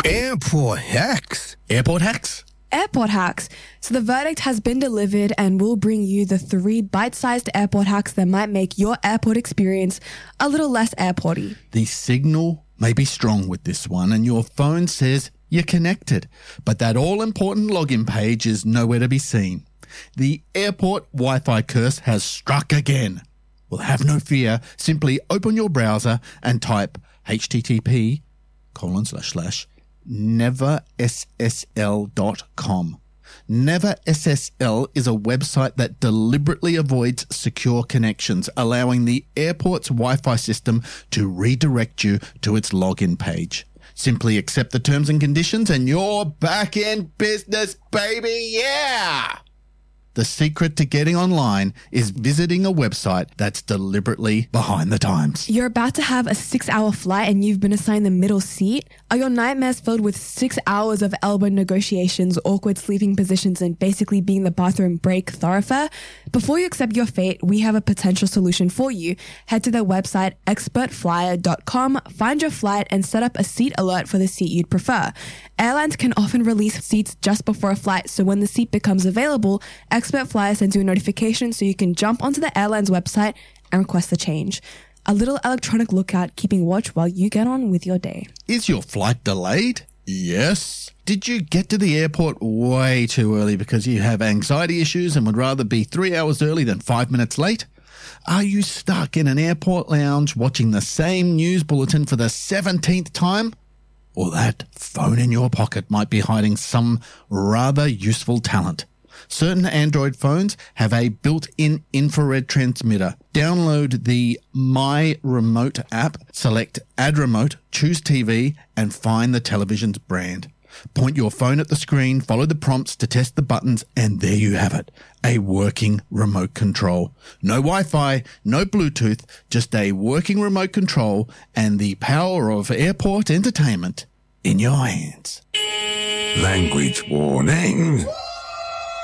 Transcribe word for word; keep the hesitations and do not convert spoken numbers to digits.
Airport hacks. Airport hacks? Airport hacks. So the verdict has been delivered and we'll bring you the three bite-sized airport hacks that might make your airport experience a little less airporty. The signal may be strong with this one and your phone says you're connected, but that all-important login page is nowhere to be seen. The airport Wi-Fi curse has struck again. Well, have no fear. Simply open your browser and type http colon slash slash never s s l dot com. NeverSSL is a website that deliberately avoids secure connections, allowing the airport's Wi-Fi system to redirect you to its login page. Simply accept the terms and conditions and you're back in business, baby, yeah! The secret to getting online is visiting a website that's deliberately behind the times. You're about to have a six-hour flight and you've been assigned the middle seat? Are your nightmares filled with six hours of elbow negotiations, awkward sleeping positions, and basically being the bathroom break thoroughfare? Before you accept your fate, we have a potential solution for you. Head to their website, expert flyer dot com, find your flight, and set up a seat alert for the seat you'd prefer. Airlines can often release seats just before a flight, so when the seat becomes available, Expert Flyer sends you a notification so you can jump onto the airline's website and request the change. A little electronic lookout keeping watch while you get on with your day. Is your flight delayed? Yes. Did you get to the airport way too early because you have anxiety issues and would rather be three hours early than five minutes late? Are you stuck in an airport lounge watching the same news bulletin for the seventeenth time? Or that phone in your pocket might be hiding some rather useful talent. Certain Android phones have a built-in infrared transmitter. Download the My Remote app, select Add Remote, choose T V, and find the television's brand. Point your phone at the screen, follow the prompts to test the buttons, and there you have it, a working remote control. No Wi-Fi, no Bluetooth, just a working remote control and the power of airport entertainment in your hands. Language warning.